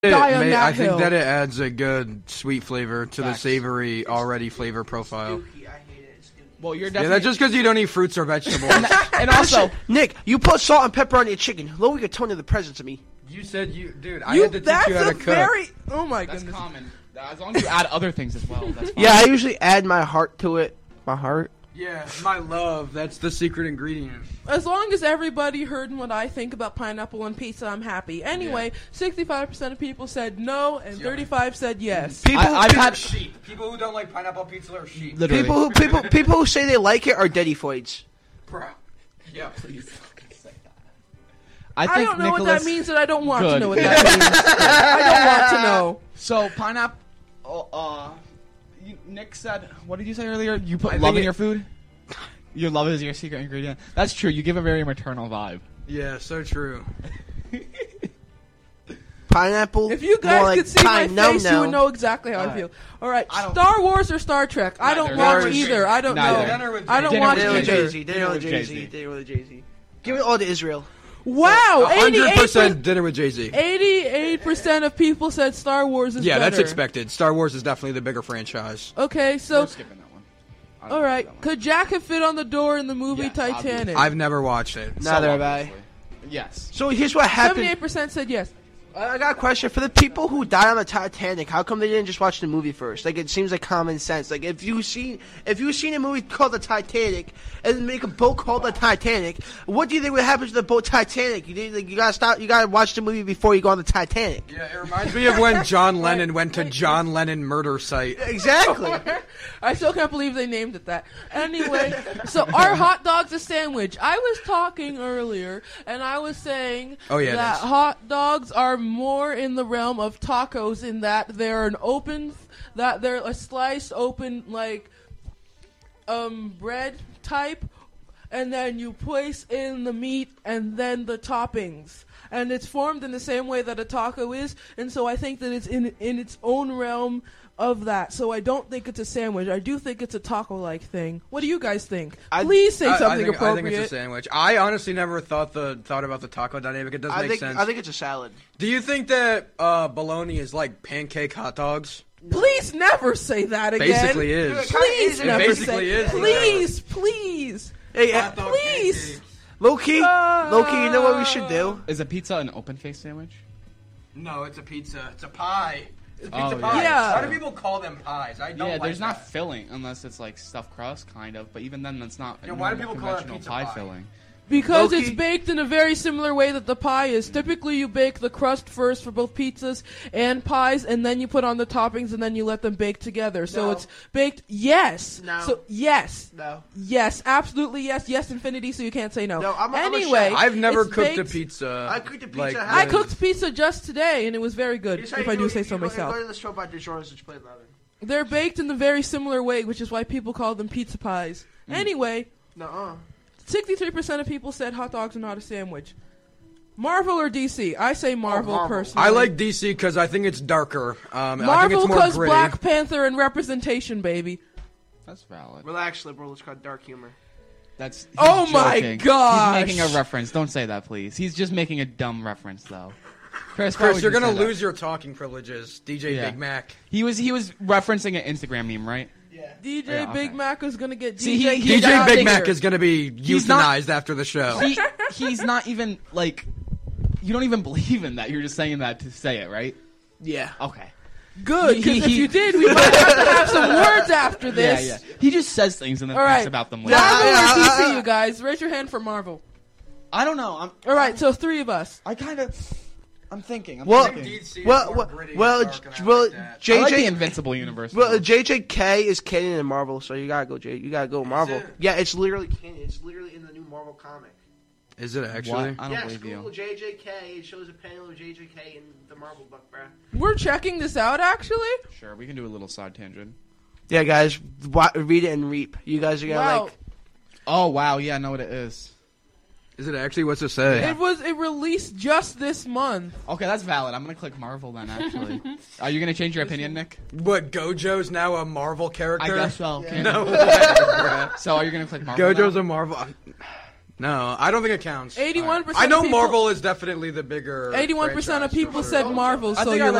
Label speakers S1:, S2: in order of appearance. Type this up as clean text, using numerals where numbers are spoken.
S1: die on that
S2: I think
S1: hill.
S2: that it adds a good sweet flavor to
S3: Facts.
S2: the savory already flavor profile.
S4: Dookie, I hate it. It's dookie.
S3: Well, you're
S2: Yeah,
S3: definitely.
S2: that's just because you don't eat fruits or vegetables.
S3: and also,
S4: Nick, you put salt and pepper on your chicken. Lower your tone of the presence of me.
S2: You said dude. I had to teach
S1: That's
S2: you how to
S1: a
S2: cook.
S1: very. Oh my
S3: that's
S1: goodness.
S3: common. As long as you add other things as well, that's fine.
S4: Yeah, I usually add my heart to it. My heart.
S2: Yeah, my love. That's the secret ingredient.
S1: As long as everybody heard what I think about pineapple on pizza, I'm happy. Anyway, 65% of people said no, and 35 said yes.
S4: People,
S3: I've had
S2: sheep. People who don't like pineapple pizza are sheep.
S3: literally.
S4: people who say they like it are dedifoids.
S2: Bro. Yeah.
S3: Please fucking say that.
S1: I
S3: think
S1: don't know what
S3: Nicholas-
S1: that means, and I don't want to
S3: Good.
S1: know what that means. I don't want to know.
S3: So pineapple. Nick said, what did you say earlier? You
S2: I
S3: put
S2: think
S3: love in
S2: it-
S3: your food. Your love is your secret ingredient. That's true. You give a very maternal vibe.
S2: Yeah, so true.
S4: Pineapple.
S1: If you
S4: more
S1: guys
S4: like
S1: could see my face, you would
S4: no.
S1: know exactly how I
S3: Alright.
S1: feel. All right,
S3: I don't-
S1: Star Wars or Star Trek? I don't
S3: Neither.
S1: watch
S4: Neither.
S1: either. I don't
S3: Neither.
S1: know.
S2: Dinner with
S1: I don't
S3: Dinner
S1: watch
S3: with
S4: Dinner with
S1: either.
S4: Jay-Z. Dinner with
S3: Dinner with
S4: Jay-Z.
S3: Jay-Z.
S4: Dinner with Jay-Z. Give it all to Israel.
S1: Wow,
S2: 100% dinner with Jay-Z.
S1: 88% of people said Star Wars is
S2: Yeah,
S1: better.
S2: that's expected. Star Wars is definitely the bigger franchise.
S1: Okay, so
S3: We're skipping that one. I don't
S1: all
S3: like
S1: right,
S3: that one.
S1: could Jack have fit on the door in the movie
S3: Yes,
S1: Titanic?
S2: I've never watched it.
S4: Neither have I.
S3: obviously. Yes.
S4: So here's what happened.
S1: 78% said yes.
S4: I got a question for the people who died on the Titanic. How come they didn't just watch the movie first? Like, it seems like common sense. Like, if you've seen a movie called the Titanic and make a boat called the Titanic, what do you think would happen to the boat Titanic? You gotta stop. You gotta watch the movie before you go on the Titanic.
S2: Yeah, it reminds me of when John Lennon went to John Lennon murder site.
S4: Exactly.
S1: I still can't believe they named it that. Anyway, so are hot dogs a sandwich? I was talking earlier, and I was saying
S2: Oh, yeah, it
S1: that
S2: is.
S1: hot dogs are more in the realm of tacos in that they're they're a sliced open, like, bread type, and then you place in the meat and then the toppings. And it's formed in the same way that a taco is, and so I think that it's in its own realm of that. So I don't think it's a sandwich. I do think it's a taco-like thing. What do you guys think? Please say something
S2: I
S1: appropriate.
S2: think it's a sandwich. I honestly never thought about the taco dynamic. It does make sense.
S4: I think it's a salad.
S2: Do you think that bologna is like pancake hot dogs?
S1: Please never say that again.
S2: Basically is.
S1: Please
S4: It
S1: never
S2: basically
S1: say.
S2: is.
S1: Please.
S4: Hey,
S2: Hot dog
S1: Please.
S2: pancakes.
S4: Low-key, you know what we should do?
S3: Is a pizza an open-faced sandwich?
S2: No, it's a pizza. It's a pie. It's a
S3: Oh,
S2: pizza pie.
S1: yeah.
S2: Why do people call them pies? I don't
S3: Yeah,
S2: like
S3: there's not
S2: that.
S3: filling unless it's like stuffed crust, kind of. But even then, that's not
S2: Yeah, why do
S3: normal
S2: people call it
S3: conventional
S2: pizza
S3: pie
S2: pie?
S3: filling.
S1: Because
S4: Low-key.
S1: it's baked in a very similar way that the pie is. Typically, you bake the crust first for both pizzas and pies, and then you put on the toppings, and then you let them bake together. So
S4: No.
S1: it's baked. Yes.
S4: No.
S1: So yes.
S4: No.
S1: Yes. Absolutely yes. Yes, infinity. So you can't say no.
S4: No, I'm a
S1: anyway,
S4: chef.
S2: I've never
S1: it's
S2: cooked a
S1: baked-
S2: pizza.
S4: I cooked a pizza
S2: like
S4: half-
S1: I
S2: this.
S1: cooked pizza just today, and it was very good.
S4: Here's how
S1: If
S4: you
S1: I do say
S4: it.
S1: so
S4: You go-
S1: myself.
S4: Go to the store, buy DiGiorno's, and play louder.
S1: They're baked in the very similar way, which is why people call them pizza pies. Anyway,
S4: Nuh-uh.
S1: 63% of people said hot dogs are not a sandwich. Marvel or DC? I say Marvel,
S4: Marvel.
S1: personally.
S2: I like DC because I think it's darker. I think
S1: Marvel
S2: it's more
S1: because
S2: gritty.
S1: Black Panther and representation, baby.
S3: That's valid.
S4: Relax, liberal. It's called dark humor.
S3: That's. He's
S1: Oh my
S3: joking.
S1: gosh.
S3: He's making a reference. Don't say that, please. He's just making a dumb reference, though. Chris, why
S2: Chris,
S3: would
S2: you're
S3: you
S2: gonna
S3: say that?
S2: lose your talking privileges, DJ
S3: Yeah.
S2: Big Mac.
S3: He was referencing an Instagram meme, right?
S1: DJ
S3: Yeah,
S1: Big
S3: okay.
S1: Mac is gonna get
S3: See,
S1: DJ.
S3: he-
S1: Get
S2: DJ
S1: out
S2: Big
S1: of
S2: Mac
S1: here.
S2: is gonna be
S3: He's not-
S2: euthanized after the show.
S3: He's not even like. You don't even believe in that. You're just saying that to say it, right?
S4: Yeah.
S3: Okay.
S1: Good, because if
S3: he-
S1: you did, we might have to have some words after
S3: Yeah,
S1: this.
S3: yeah. He just says things and then
S1: All
S3: thinks
S1: right.
S3: about them later.
S1: Marvel
S4: Yeah,
S1: or
S4: yeah,
S1: DC, you guys? Raise your hand for Marvel.
S3: I don't know.
S1: All right, so three of us.
S3: I'm thinking.
S4: Well,
S2: DC is
S4: well,
S2: more
S4: well,
S2: gritty and
S4: well,
S2: dark, and I
S4: well,
S2: like that.
S3: I like the
S4: JJ.
S3: Invincible universe.
S4: Well,
S3: though.
S4: JJK is canon in Marvel, so you gotta go. You gotta go Marvel.
S2: it?
S4: Yeah, it's literally canon. It's literally in the new Marvel comic.
S2: Is it
S3: What?
S2: actually?
S3: I don't
S4: Yes,
S3: believe
S4: Google
S3: you.
S4: JJK. It shows a panel of JJK in the Marvel book, bruh.
S1: We're checking this out, actually.
S3: Sure, we can do a little side tangent.
S4: Yeah, guys, read it and reap. You guys are gonna
S1: Wow.
S4: like.
S3: Oh wow, yeah, I know what it is.
S2: Is it actually? What's it say?
S1: It released just this month.
S3: Okay, that's valid. I'm gonna click Marvel then. Actually, are you gonna change your opinion, Nick?
S2: What? Gojo's now a Marvel character?
S3: I guess so.
S4: Yeah.
S2: No.
S3: So are you gonna click Marvel?
S2: Gojo's
S3: now?
S2: a Marvel. No, I don't think it counts.
S1: 81%.
S2: I know
S1: of people,
S2: Marvel is definitely the bigger.
S1: 81% of
S2: franchise,
S1: people
S2: for
S1: said
S2: sure.
S1: Marvel.
S3: I
S1: So
S3: think
S1: you're
S3: I